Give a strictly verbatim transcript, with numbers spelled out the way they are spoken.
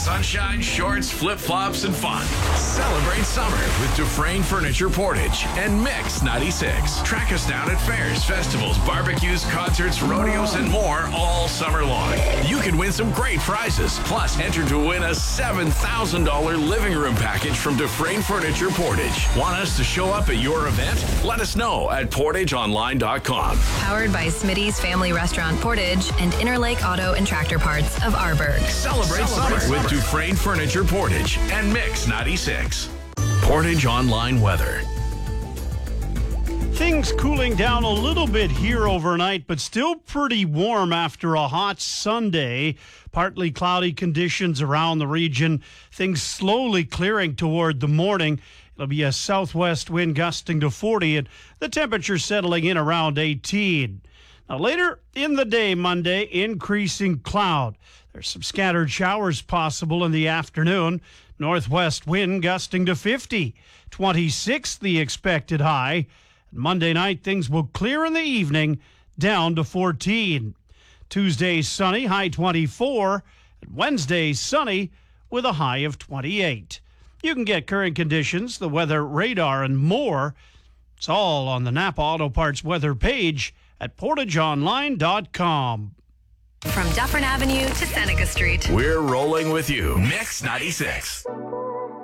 Sunshine, shorts, flip-flops, and fun. Celebrate summer with Dufresne Furniture Portage and Mix ninety-six. Track us down at fairs, festivals, barbecues, concerts, rodeos, and more all summer long. You can win some great prizes. Plus, enter to win a seven thousand dollars living room package from Dufresne Furniture Portage. Want us to show up at your event? Let us know at portage online dot com. Powered by Smitty's Family Restaurant Portage and Interlake Auto and Tractor Parts of Arborg. Celebrate, Celebrate summer, summer with Dufresne Furniture Portage and Mix ninety-six. Portage Online Weather. Things cooling down a little bit here overnight, but still pretty warm after a hot Sunday. Partly cloudy conditions around the region. Things slowly clearing toward the morning. It'll be a southwest wind gusting to forty, and the temperature settling in around eighteen. Now, later in the day, Monday, increasing cloud. There's some scattered showers possible in the afternoon. Northwest wind gusting to fifty. twenty-six the expected high. And Monday night, things will clear in the evening, down to fourteen. Tuesday, sunny, high twenty-four. And Wednesday, sunny, with a high of twenty-eight. You can get current conditions, the weather radar, and more. It's all on the Napa Auto Parts weather page at portage online dot com. From Dufferin Avenue to Seneca Street. We're rolling with you. Mix ninety-six.